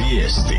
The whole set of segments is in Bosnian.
Vijesti.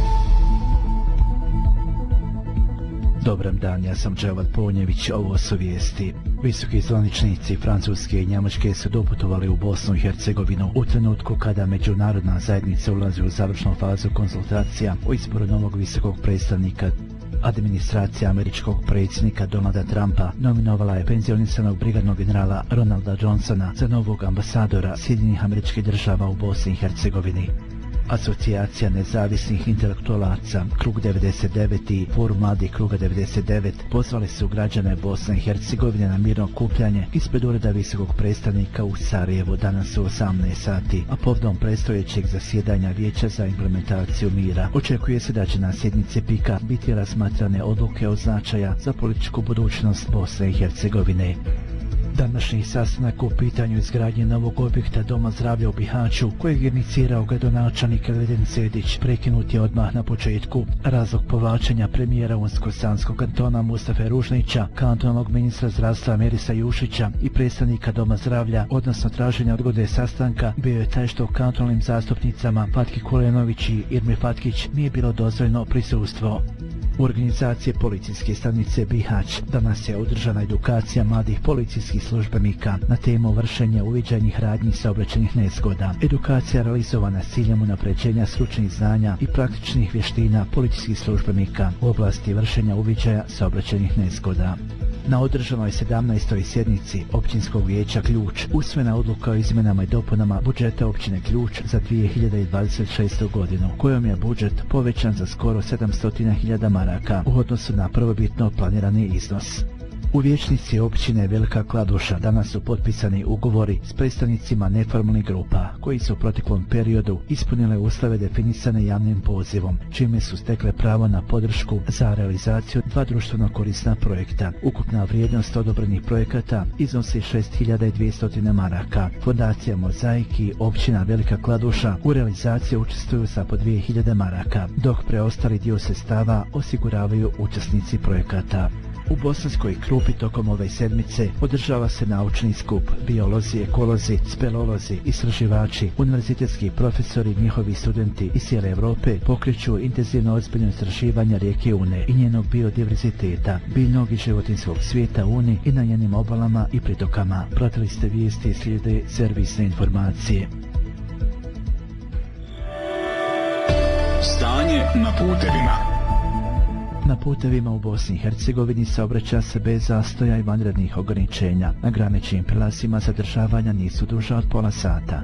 Dobar dan, ja sam Dževad Ponjević, ovo su vijesti. Visoki zvaničnici Francuske i Njemačke su doputovali u Bosnu i Hercegovinu u trenutku kada međunarodna zajednica ulazi u završnu fazu konzultacija o izboru novog visokog predstavnika. Administracija američkog predsjednika Donalda Trumpa nominovala je penzionisanog brigadnog generala Ronalda Johnsona za novog ambasadora Sjedinjenih Američkih Država u Bosni i Hercegovini. Asocijacija nezavisnih intelektualaca Krug 99 i Forum mladih Kruga 99 pozvali su građane Bosne i Hercegovine na mirno okupljanje ispred ureda visokog predstavnika u Sarajevu danas u 18 sati, a povodom predstojećeg zasjedanja Vijeća za implementaciju mira. Očekuje se da će na sjednici PIK-a biti razmatrane odluke od značaja za političku budućnost Bosne i Hercegovine. Današnji sastanak u pitanju izgradnje novog objekta Doma zdravlja u Bihaću, kojeg je inicirao gradonačelnik Elvedin Sedić, prekinut je odmah na početku. Razlog povlačenja premijera Unsko-Sanskog kantona Mustafe Ružnića, kantonalnog ministra zdravstva Merisa Jušića i predstavnika Doma zdravlja, odnosno traženja odgode sastanka, bio je taj što kantonalnim zastupnicama Fatki Kulenović i Irmi Fatkić nije bilo dozvoljeno prisustvo. U organizaciji policijske stanice Bihać danas je održana edukacija mladih policijskih službenika na temu vršenja uviđajnih radnji saobraćajnih nezgoda. Edukacija realizovana s ciljem unapređenja stručnih znanja i praktičnih vještina policijskih službenika u oblasti vršenja uviđaja saobraćajnih nezgoda. Na održanoj 17. sjednici Općinskog vijeća Ključ usvojena odluka o izmjenama i dopunama budžeta općine Ključ za 2026. godinu, kojom je budžet povećan za skoro 700.000 maraka u odnosu na prvobitno planirani iznos. U vijećnici općine Velika Kladuša danas su potpisani ugovori s predstavnicima neformalnih grupa koji su u proteklom periodu ispunile uslove definisane javnim pozivom, čime su stekle pravo na podršku za realizaciju 2 društveno korisna projekta. Ukupna vrijednost odobrenih projekata iznosi 6.200 maraka. Fondacija Mozaik i općina Velika Kladuša u realizaciji učestvuju sa po 2.000 maraka, dok preostali dio sredstava osiguravaju učesnici projekata. U Bosanskoj Krupi tokom ove sedmice održava se naučni skup. Biolozi, ekolozi, speleolozi, istraživači, univerzitetski profesori, njihovi studenti iz cijele Europe pokreću intenzivno ozbiljno istraživanje rijeke Une i njenog biodiverziteta, biljnog i životinjskog svijeta Uni i na njenim obalama i pritokama. Pratili ste vijesti i slijede servisne informacije. Stanje na putevima. Na putevima u Bosni i Hercegovini saobraća se bez zastoja i vanrednih ograničenja. Na graničnim prelazima zadržavanja nisu duža od pola sata.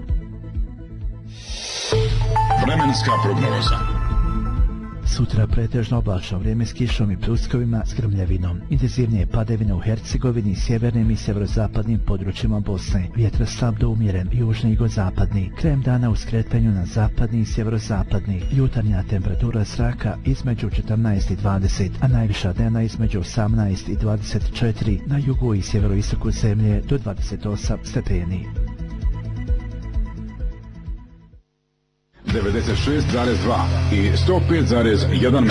Vremenska prognoza. Sutra pretežno oblačno vrijeme s kišom i pljuskovima s grmljavinom. Intenzivnije padavine u Hercegovini, sjevernim i sjeverozapadnim područjima Bosne. Vjetar slab do umjeren, južni i jugozapadni. Krajem dana u skretanju na zapadni i sjeverozapadni. Jutarnja temperatura zraka između 14 i 20, a najviša dnevna između 18 i 24, na jugu i sjeveroistoku zemlje do 28 stepeni. 96,2 i 105,1